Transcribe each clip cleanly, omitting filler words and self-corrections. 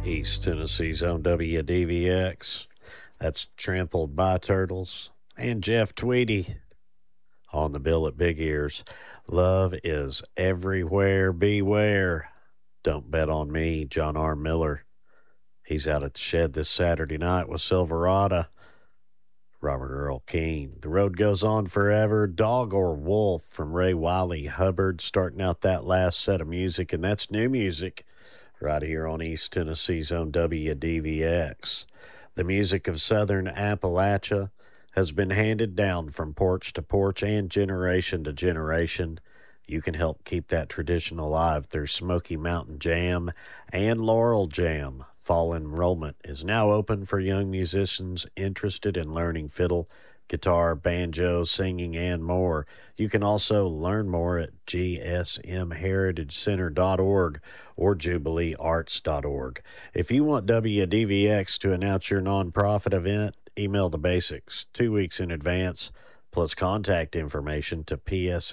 East Tennessee's own WDVX. That's Trampled by Turtles and Jeff Tweedy on the bill at Big Ears. Love is everywhere, beware. Don't bet on me, John R. Miller. He's out at the shed this Saturday night with Silverado. Robert Earl Keen. The Road Goes On Forever. Dog or Wolf from Ray Wiley Hubbard starting out that last set of music, and that's new music right here on East Tennessee's own WDVX. The music of Southern Appalachia has been handed down from porch to porch and generation to generation. You can help keep that tradition alive through Smoky Mountain Jam and Laurel Jam. Fall enrollment is now open for young musicians interested in learning fiddle, guitar, banjo, singing, and more. You can also learn more at gsmheritagecenter.org or jubileearts.org. If you want WDVX to announce your nonprofit event, email the basics 2 weeks in advance, plus contact information to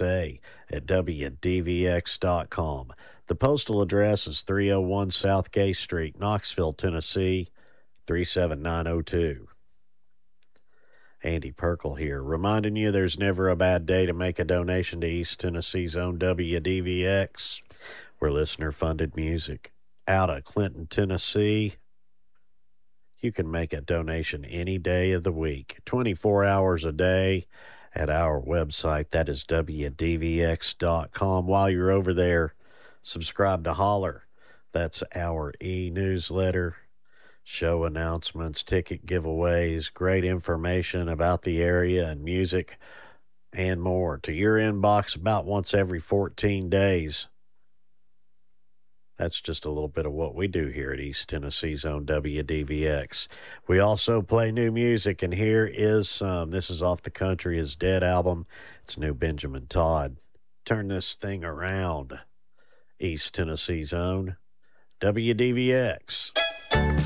psa@wdvx.com. The postal address is 301 South Gay Street, Knoxville, Tennessee, 37902. Andy Perkle here, reminding you there's never a bad day to make a donation to East Tennessee's own WDVX. We're listener-funded music. Out of Clinton, Tennessee, you can make a donation any day of the week, 24 hours a day at our website. That is WDVX.com. While you're over there, subscribe to Holler. That's our e-newsletter. Show announcements, ticket giveaways, great information about the area and music and more to your inbox about once every 14 days. That's just a little bit of what we do here at East Tennessee's own WDVX. We also play new music, and here is some. This is off the Country is Dead album. It's new Benjamin Todd. Turn this thing around. East Tennessee's own WDVX.